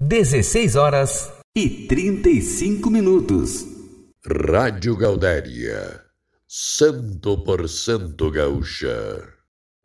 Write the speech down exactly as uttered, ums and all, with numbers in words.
dezesseis horas e trinta e cinco minutos. Rádio Gaudéria, cem por cento gaúcha.